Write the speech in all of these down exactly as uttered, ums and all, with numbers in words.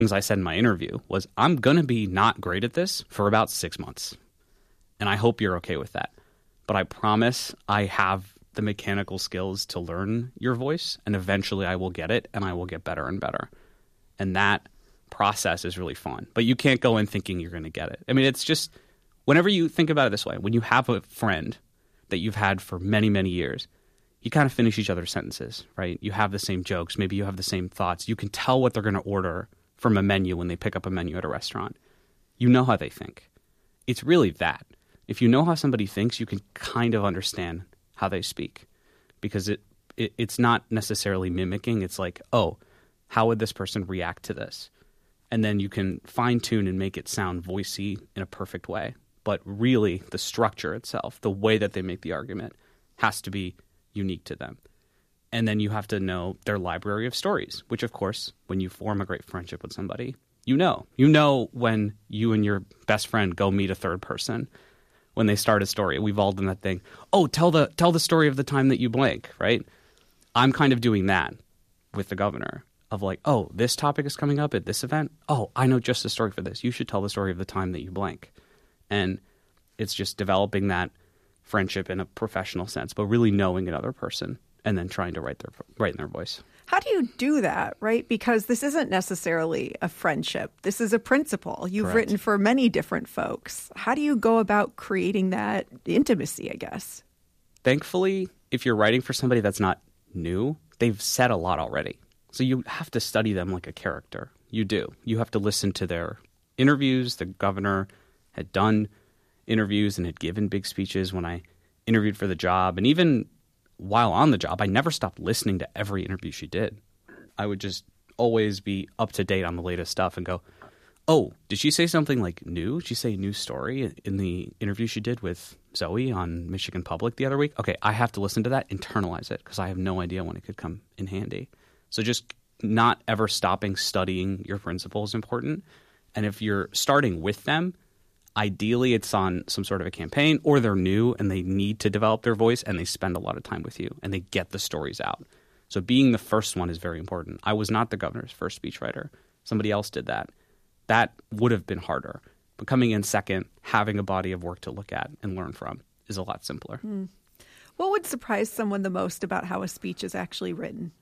things I said in my interview was, I'm going to be not great at this for about six months. And I hope you're okay with that. But I promise I have the mechanical skills to learn your voice, and eventually I will get it, and I will get better and better. And that process is really fun. But you can't go in thinking you're going to get it. I mean, it's just, whenever you think about it this way, when you have a friend that you've had for many, many years, you kind of finish each other's sentences, right? You have the same jokes. Maybe you have the same thoughts. You can tell what they're going to order from a menu when they pick up a menu at a restaurant. You know how they think. It's really that. If you know how somebody thinks, you can kind of understand how they speak, because it, it it's not necessarily mimicking. It's like, oh, how would this person react to this? And then you can fine tune and make it sound voicey in a perfect way. But really, the structure itself, the way that they make the argument, has to be unique to them. And then you have to know their library of stories, which, of course, when you form a great friendship with somebody, you know. You know when you and your best friend go meet a third person, when they start a story. We've all done that thing. Oh, tell the tell the story of the time that you blank, right? I'm kind of doing that with the governor of like, oh, this topic is coming up at this event. Oh, I know just the story for this. You should tell the story of the time that you blank. And it's just developing that friendship in a professional sense, but really knowing another person and then trying to write their write in their voice. How do you do that, right? Because this isn't necessarily a friendship. This is a principle. You've Correct. written for many different folks. How do you go about creating that intimacy, I guess? Thankfully, if you're writing for somebody that's not new, they've said a lot already. So you have to study them like a character. You do. You have to listen to their interviews. The governor had done interviews and had given big speeches when I interviewed for the job. And even while on the job, I never stopped listening to every interview she did. I would just always be up to date on the latest stuff and go, oh, did she say something like new? Did she say a new story in the interview she did with Zoe on Michigan Public the other week? Okay, I have to listen to that, internalize it, because I have no idea when it could come in handy. So just not ever stopping studying your principles is important. And if you're starting with them, ideally it's on some sort of a campaign, or they're new and they need to develop their voice and they spend a lot of time with you and they get the stories out. So being the first one is very important. I was not the governor's first speechwriter. Somebody else did that. That would have been harder. But coming in second, having a body of work to look at and learn from is a lot simpler. Hmm. What would surprise someone the most about how a speech is actually written?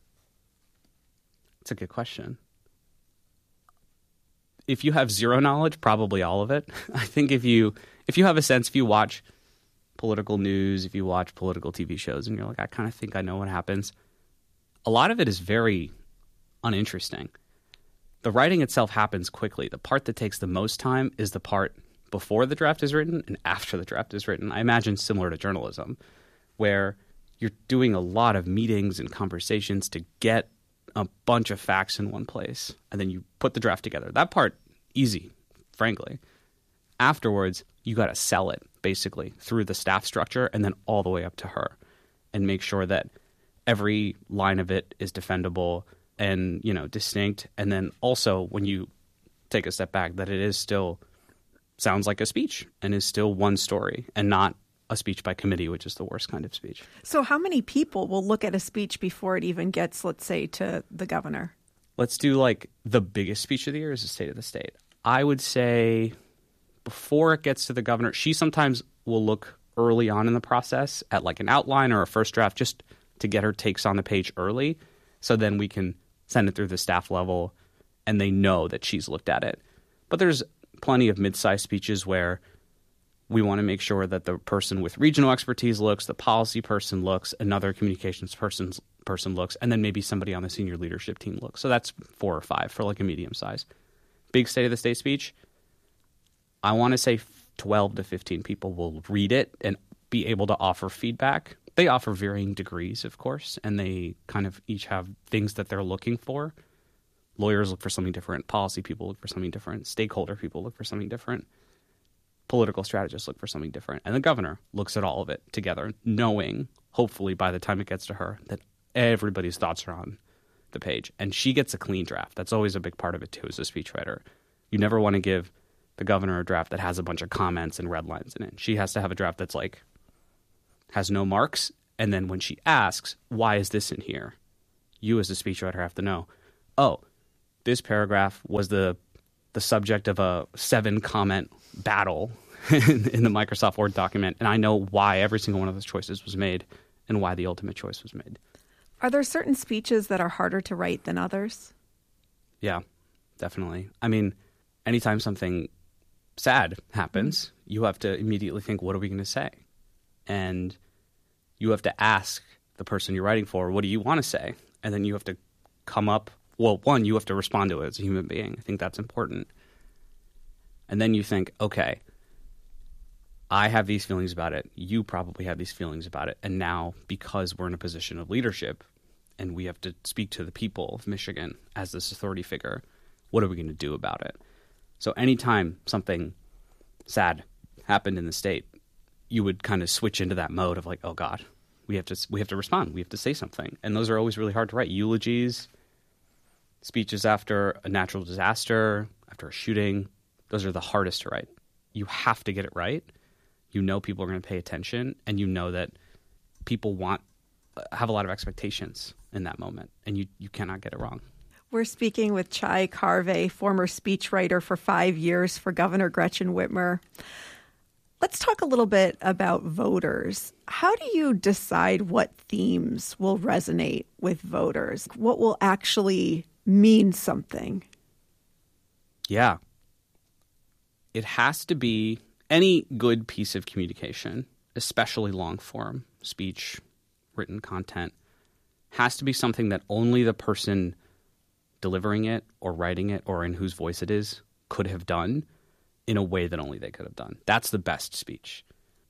It's a good question. If you have zero knowledge, probably all of it. I think if you if you have a sense, if you watch political news, if you watch political T V shows and you're like, I kind of think I know what happens, a lot of it is very uninteresting. The writing itself happens quickly. The part that takes the most time is the part before the draft is written and after the draft is written. I imagine similar to journalism, where you're doing a lot of meetings and conversations to get a bunch of facts in one place, and then you put the draft together. That part, easy, frankly. Afterwards, you got to sell it, basically, through the staff structure and then all the way up to her, and make sure that every line of it is defendable and, you know, distinct. And then also, when you take a step back, that it is still sounds like a speech and is still one story and not a speech by committee, which is the worst kind of speech. So how many people will look at a speech before it even gets, let's say, to the governor? Let's do like the biggest speech of the year is the State of the State. I would say before it gets to the governor, she sometimes will look early on in the process at like an outline or a first draft just to get her takes on the page early. So then we can send it through the staff level and they know that she's looked at it. But there's plenty of mid-sized speeches where we want to make sure that the person with regional expertise looks, the policy person looks, another communications person person looks, and then maybe somebody on the senior leadership team looks. So that's four or five for like a medium size. Big State of the State speech, I want to say twelve to fifteen people will read it and be able to offer feedback. They offer varying degrees, of course, and they kind of each have things that they're looking for. Lawyers look for something different. Policy people look for something different. Stakeholder people look for something different. Political strategists look for something different. And the governor looks at all of it together, knowing, hopefully, by the time it gets to her, that everybody's thoughts are on the page. And she gets a clean draft. That's always a big part of it, too, as a speechwriter. You never want to give the governor a draft that has a bunch of comments and red lines in it. She has to have a draft that's like, has no marks. And then when she asks, why is this in here? You as a speechwriter have to know, oh, this paragraph was the the subject of a seven comment battle in, in the Microsoft Word document, and I know why every single one of those choices was made and why the ultimate choice was made. Are there certain speeches that are harder to write than others? Yeah, definitely. I mean, anytime something sad happens, mm-hmm. you have to immediately think, what are we going to say? And you have to ask the person you're writing for, what do you want to say? And then you have to come up, well, one, you have to respond to it as a human being. I think that's important. And then you think, okay, I have these feelings about it. You probably have these feelings about it. And now, because we're in a position of leadership and we have to speak to the people of Michigan as this authority figure, what are we going to do about it? So anytime something sad happened in the state, you would kind of switch into that mode of like, oh God, we have to we have to respond. We have to say something. And those are always really hard to write. Eulogies, speeches after a natural disaster, after a shooting, those are the hardest to write. You have to get it right. You know people are going to pay attention, and you know that people want have a lot of expectations in that moment, and you, you cannot get it wrong. We're speaking with Chai Carvey, former speechwriter for five years for Governor Gretchen Whitmer. Let's talk a little bit about voters. How do you decide what themes will resonate with voters? What will actually mean something? Yeah. It has to be any good piece of communication, especially long form speech, written content, has to be something that only the person delivering it or writing it or in whose voice it is could have done in a way that only they could have done. That's the best speech.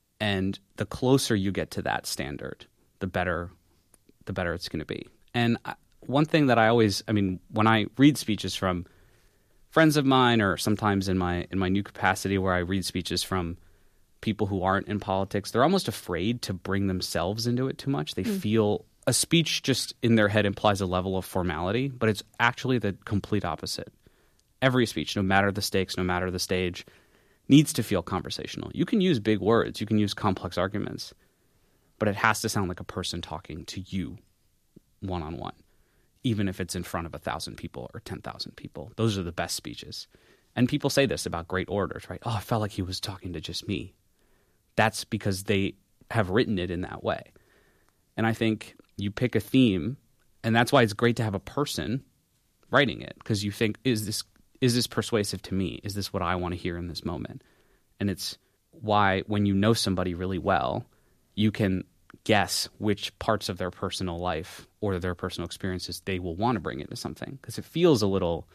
And the closer you get to that standard, the better the better it's going to be. And I, one thing that I always, I mean, when I read speeches from friends of mine, or sometimes in my in my new capacity where I read speeches from people who aren't in politics, they're almost afraid to bring themselves into it too much. They mm. feel a speech just in their head implies a level of formality, but it's actually the complete opposite. Every speech, no matter the stakes, no matter the stage, needs to feel conversational. You can use big words, you can use complex arguments, but it has to sound like a person talking to you one-on-one, even if it's in front of a thousand people or ten thousand people. Those are the best speeches. And people say this about great orators, right? Oh, I felt like he was talking to just me. That's because they have written it in that way. And I think you pick a theme, and that's why it's great to have a person writing it, because you think, is this is this persuasive to me? Is this what I want to hear in this moment? And it's why when you know somebody really well, you can guess which parts of their personal life or their personal experiences they will want to bring into something, because it feels a little,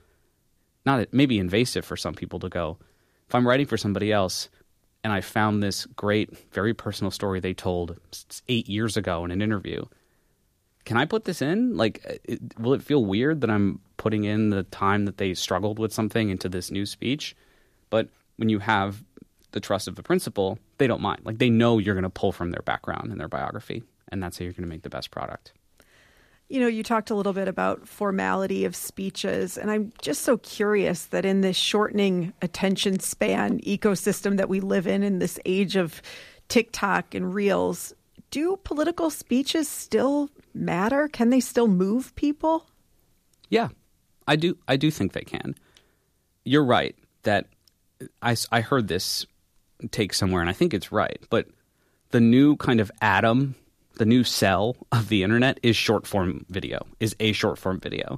not maybe invasive for some people to go, if I'm writing for somebody else and I found this great, very personal story they told eight years ago in an interview, can I put this in? Like, it, will it feel weird that I'm putting in the time that they struggled with something into this new speech? But when you have the trust of the principal, they don't mind. Like, they know you're going to pull from their background and their biography, and that's how you're going to make the best product. You know, you talked a little bit about formality of speeches, and I'm just so curious that in this shortening attention span ecosystem that we live in, in this age of TikTok and Reels, do political speeches still matter? Can they still move people? Yeah, I do. I do think they can. You're right that I, I heard this take somewhere, and I think it's right. But the new kind of atom, the new cell of the internet is short form video, is a short form video.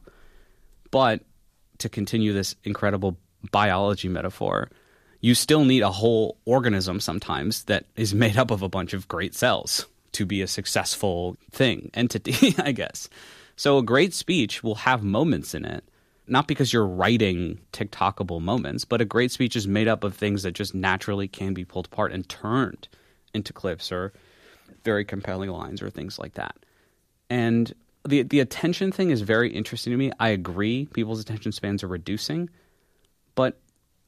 But to continue this incredible biology metaphor, you still need a whole organism sometimes that is made up of a bunch of great cells to be a successful thing, entity, I guess. So a great speech will have moments in it, not because you're writing TikTokable moments, but a great speech is made up of things that just naturally can be pulled apart and turned into clips or very compelling lines or things like that. And the the attention thing is very interesting to me. I agree people's attention spans are reducing, but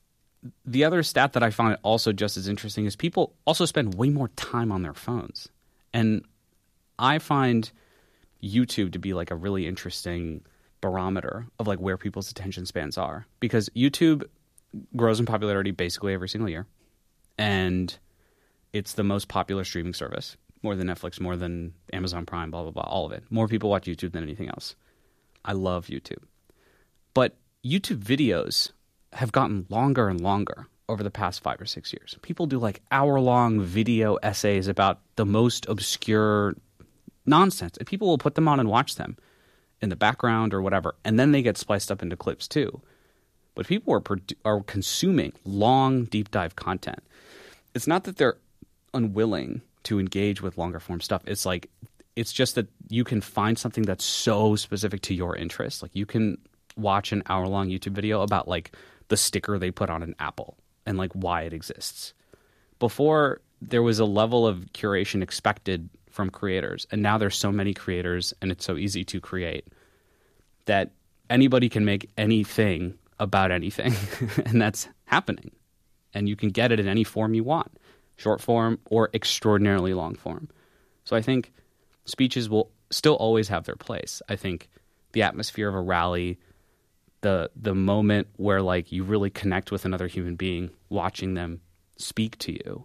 the other stat that I find also just as interesting is people also spend way more time on their phones. And I find YouTube to be like a really interesting barometer of like where people's attention spans are, because YouTube grows in popularity basically every single year, and it's the most popular streaming service, more than Netflix, more than Amazon Prime, blah, blah, blah, all of it. More people watch YouTube than anything else. I love YouTube. But YouTube videos have gotten longer and longer over the past five or six years. People do like hour-long video essays about the most obscure nonsense, and people will put them on and watch them in the background or whatever, and then they get spliced up into clips too. But people are produ- are consuming long, deep dive content. It's not that they're unwilling to engage with longer form stuff. It's like it's just that you can find something that's so specific to your interest. Like you can watch an hour-long YouTube video about like the sticker they put on an apple and like why it exists. Before, there was a level of curation expected from creators, and now there's so many creators and it's so easy to create that anybody can make anything about anything and that's happening, and you can get it in any form you want, short form or extraordinarily long form. So I think speeches will still always have their place. I think the atmosphere of a rally, the the moment where like you really connect with another human being watching them speak to you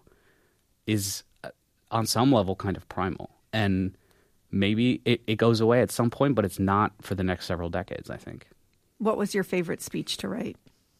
is on some level kind of primal, and maybe it, it goes away at some point, but it's not for the next several decades, I think. What was your favorite speech to write?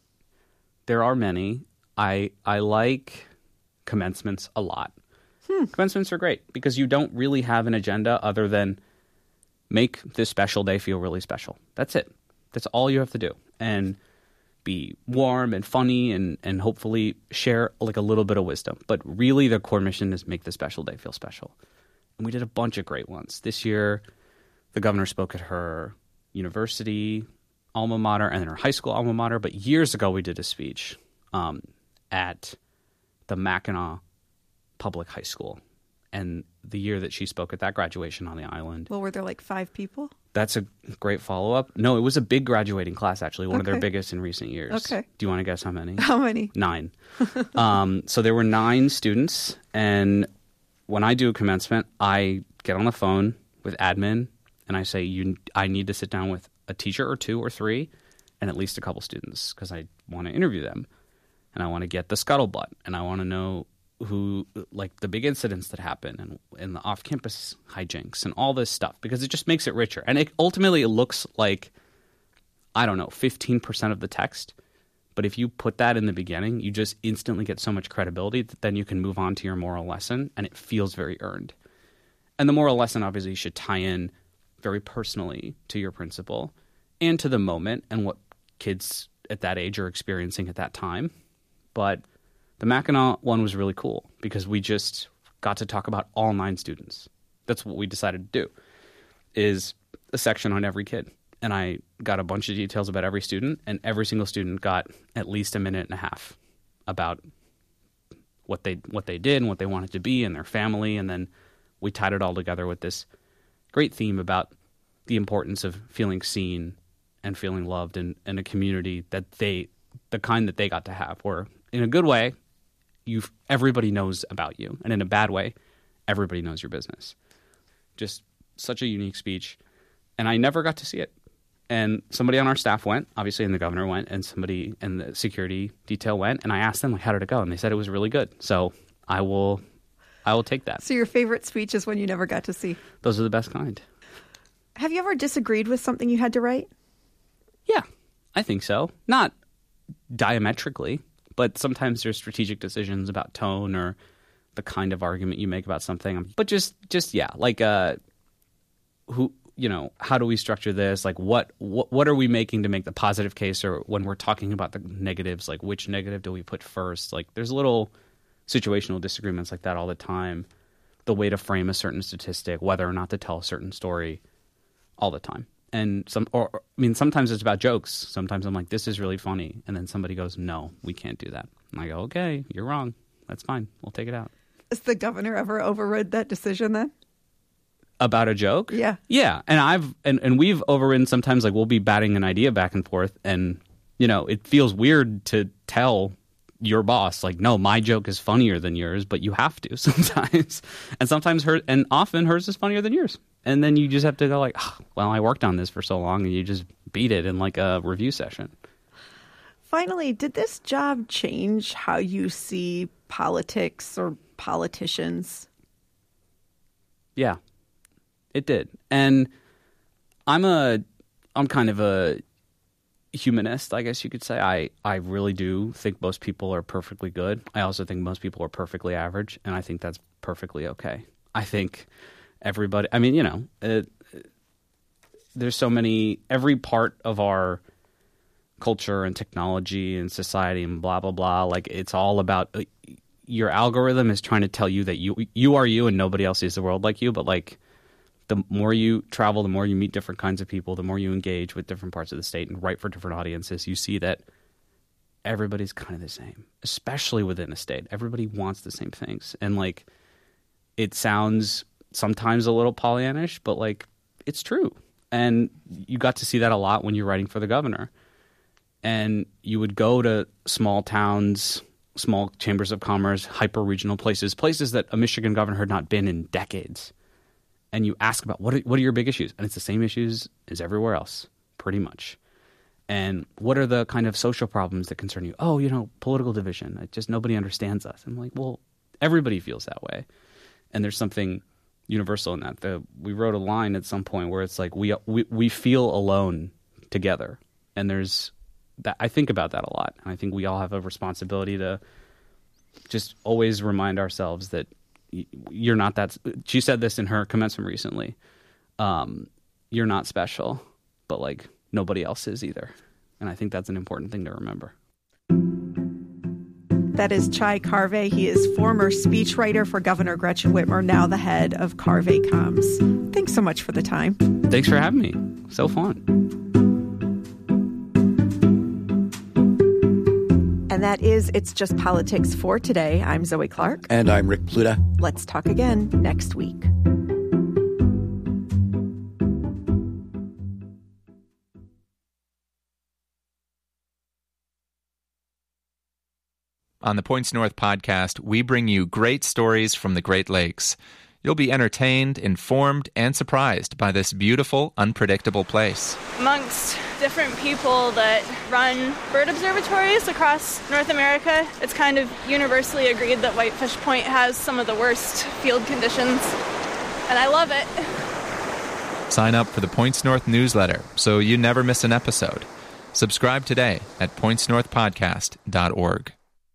There are many. I I like commencements a lot. Hmm. Commencements are great because you don't really have an agenda other than make this special day feel really special. That's it. That's all you have to do. And be warm and funny and, and hopefully share like a little bit of wisdom. But really the core mission is make the special day feel special. And we did a bunch of great ones. This year, the governor spoke at her university alma mater and then her high school alma mater. But years ago, we did a speech um, at the Mackinac Public High School. And the year that she spoke at that graduation on the island. Well, were there like five people? That's a great follow-up. No, it was a big graduating class, actually, one okay. of their biggest in recent years. Okay. Do you want to guess how many? How many? Nine. um, so there were nine students, and when I do a commencement, I get on the phone with admin, and I say, "You, I need to sit down with a teacher or two or three, and at least a couple students, because I want to interview them, and I want to get the scuttlebutt, and I want to know who, like the big incidents that happen and, and the off-campus hijinks and all this stuff, because it just makes it richer. And it ultimately it looks like, I don't know, fifteen percent of the text. But if you put that in the beginning, you just instantly get so much credibility that then you can move on to your moral lesson and it feels very earned. And the moral lesson obviously should tie in very personally to your principal and to the moment and what kids at that age are experiencing at that time. But the Mackinac one was really cool because we just got to talk about all nine students. That's what we decided to do, is a section on every kid. And I got a bunch of details about every student, and every single student got at least a minute and a half about what they what they did and what they wanted to be and their family. And then we tied it all together with this great theme about the importance of feeling seen and feeling loved in, in a community that they, the kind that they got to have, where in a good way, you everybody knows about you, and in a bad way, everybody knows your business. Just such a unique speech, and I never got to see it. And somebody on our staff went, obviously, and the governor went, and somebody in the security detail went, and I asked them, like, how did it go? And they said it was really good. So I will, I will take that. So your favorite speech is when you never got to see? Those are the best kind. Have you ever disagreed with something you had to write? Yeah, I think so. Not diametrically. But sometimes there's strategic decisions about tone or the kind of argument you make about something. But just, just yeah, like uh, who, you know, how do we structure this? Like, what, what, what are we making to make the positive case? Or when we're talking about the negatives, like which negative do we put first? Like, there's little situational disagreements like that all the time. The way to frame a certain statistic, whether or not to tell a certain story, all the time. And some, or, or I mean, sometimes it's about jokes. Sometimes I'm like, this is really funny. And then somebody goes, no, we can't do that. And I go, okay, you're wrong. That's fine. We'll take it out. Has the governor ever overrode that decision then? About a joke? Yeah. Yeah. And I've, and, and we've overridden sometimes, like we'll be batting an idea back and forth. And, you know, it feels weird to tell your boss, like, no, my joke is funnier than yours, but you have to sometimes. And sometimes her, and often hers is funnier than yours. And then you just have to go like, oh, well, I worked on this for so long, and you just beat it in like a review session. Finally, did this job change how you see politics or politicians? Yeah, it did. And I'm a, I'm kind of a humanist, I guess you could say. I, I really do think most people are perfectly good. I also think most people are perfectly average, and I think that's perfectly okay. I think everybody, I mean, you know, it, there's so many, every part of our culture and technology and society and blah, blah, blah, like it's all about, uh, your algorithm is trying to tell you that you you are you and nobody else sees the world like you, but like the more you travel, the more you meet different kinds of people, the more you engage with different parts of the state and write for different audiences, you see that everybody's kind of the same, especially within a state. Everybody wants the same things. And like, it sounds sometimes a little Pollyannish, but like, it's true. And you got to see that a lot when you're writing for the governor. And you would go to small towns, small chambers of commerce, hyper-regional places, places that a Michigan governor had not been in decades. And you ask about what are, what are your big issues? And it's the same issues as everywhere else, pretty much. And what are the kind of social problems that concern you? Oh, you know, political division. It just nobody understands us. I'm like, well, everybody feels that way. And there's something universal in that. The, we wrote a line at some point where it's like, we, we, we feel alone together. And there's that. I think about that a lot. And I think we all have a responsibility to just always remind ourselves that you're not that. She said this in her commencement recently. Um, you're not special, but like nobody else is either. And I think that's an important thing to remember. That is Chai Carvey. He is former speechwriter for Governor Gretchen Whitmer, now the head of Carvey Comms. Thanks so much for the time. Thanks for having me. So fun. And that is It's Just Politics for today. I'm Zoe Clark. And I'm Rick Pluta. Let's talk again next week. On the Points North podcast, we bring you great stories from the Great Lakes. You'll be entertained, informed, and surprised by this beautiful, unpredictable place. Amongst different people that run bird observatories across North America, it's kind of universally agreed that Whitefish Point has some of the worst field conditions, and I love it. Sign up for the Points North newsletter so you never miss an episode. Subscribe today at points north podcast dot org.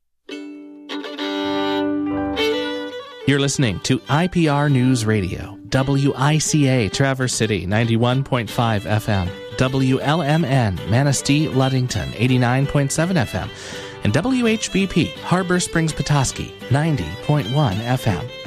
You're listening to I P R News Radio, W I C A Traverse City, ninety-one point five F M, W L M N Manistee Ludington, eighty-nine point seven F M, and W H B P Harbor Springs Petoskey, ninety point one F M.